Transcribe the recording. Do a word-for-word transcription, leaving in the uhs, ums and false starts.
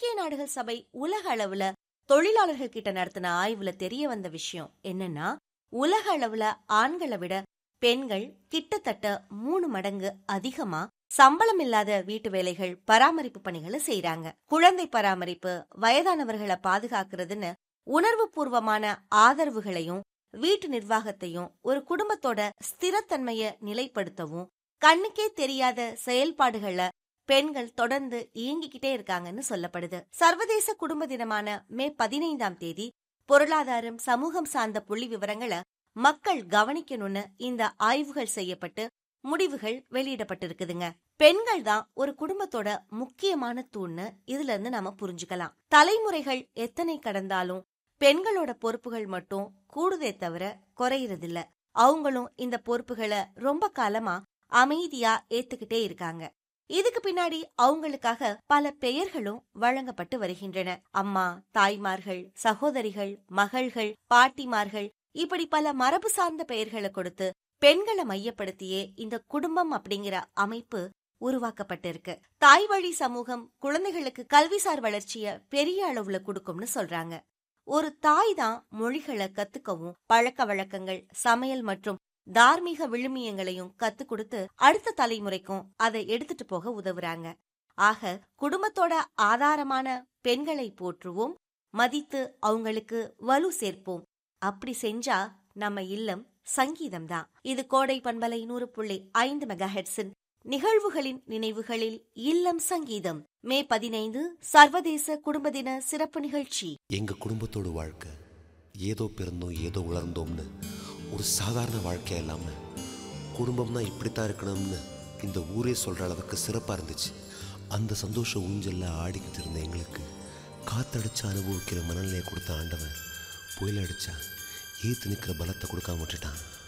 ஐக்கிய நாடுகள் சபை உலக அளவுல தொழிலாளர்கள் கிட்ட நடத்தின ஆய்வுல தெரிய வந்த விஷயம் என்னன்னா, உலக அளவுல ஆண்களை விட பெண்கள் கிட்டத்தட்ட மூணு மடங்கு அதிகமா சம்பளம் இல்லாத வீட்டு வேலைகள், பராமரிப்பு பணிகளை செய்யறாங்க. குழந்தை பராமரிப்பு, வயதானவர்களை பாதுகாக்கிறதுன்னு உணர்வு பூர்வமான ஆதரவுகளையும் வீட்டு நிர்வாகத்தையும் ஒரு குடும்பத்தோட ஸ்திரத்தன்மைய நிலைப்படுத்தவும் கண்ணுக்கே தெரியாத செயல்பாடுகளை பெண்கள் தொடர்ந்து இயங்கிக்கிட்டே இருக்காங்கன்னு சொல்லப்படுது. சர்வதேச குடும்ப தினமான மே பதினைந்தாம் தேதி பொருளாதாரம், சமூகம் சார்ந்த புள்ளி விவரங்களை மக்கள் கவனிக்கணும்னு இந்த ஆய்வுகள் செய்யப்பட்டு முடிவுகள் வெளியிடப்பட்டிருக்குதுங்க. பெண்கள் தான் ஒரு குடும்பத்தோட முக்கியமான தூண்னு இதுல இருந்து நாம புரிஞ்சுக்கலாம். தலைமுறைகள் எத்தனை கடந்தாலும் பெண்களோட பொறுப்புகள் மட்டும் கூடுதே தவிர குறையறதில்ல. அவங்களும் இந்த பொறுப்புகளை ரொம்ப காலமா அமைதியா ஏத்துக்கிட்டே இருக்காங்க. இதுக்கு பின்னாடி அவங்களுக்காக பல பெயர்களும் வழங்கப்பட்டு வருகின்றன. அம்மா, தாய்மார்கள், சகோதரிகள், மகள்கள், பாட்டிமார்கள், இப்படி பல மரபு சார்ந்த பெயர்களை கொடுத்து பெண்களை மையப்படுத்தியே இந்த குடும்பம் அப்படிங்கிற அமைப்பு உருவாக்கப்பட்டிருக்கு. தாய் வழி சமூகம் குழந்தைகளுக்கு கல்விசார் வளர்ச்சிய பெரிய அளவுல கொடுக்கும்னு சொல்றாங்க. ஒரு தாய் தான் மொழிகளை கத்துக்கவும், பழக்க வழக்கங்கள், சமையல் மற்றும் தார்மீக விழுமியங்களையும் கத்து கொடுத்து அடுத்த தலைமுறைக்கும் அதை எடுத்துட்டு போக உதவுறாங்க. ஆக குடும்பத்தோட ஆதாரமான பெண்களை போற்றுவோம், மதித்து அவங்களுக்கு வலு சேர்ப்போம். அப்படி செஞ்சா நம்ம இல்லம் சங்கீதம் தான். இது கோடை பண்பலை நூறு புள்ளி ஐந்து மெகா ஹெர்ட்ஸின் நிகழ்வுகளின் நினைவுகளில் இல்லம் சங்கீதம். மே பதினைந்து சர்வதேச குடும்ப தின சிறப்பு நிகழ்ச்சி. எங்க குடும்பத்தோட வாழ்க்கை ஏதோ பிறந்தோம் ஏதோ உலர்ந்தோம்னு ஒரு சாதாரண வாழ்க்கை இல்லாம குடும்பம்னா இப்படித்தான் இருக்கணும்னு இந்த ஊரே சொல்ற அளவுக்கு சிறப்பா இருந்துச்சு. அந்த சந்தோஷ ஊஞ்சல்ல ஆடிக்கிட்டு இருந்த எங்களுக்கு காத்தடிச்சு அனுபவிக்கிற மனநிலையை கொடுத்த ஆண்டவன் புயல் அடிச்சா ஏத்து நிற்கிற பலத்தை கொடுக்காம விட்டுட்டான்.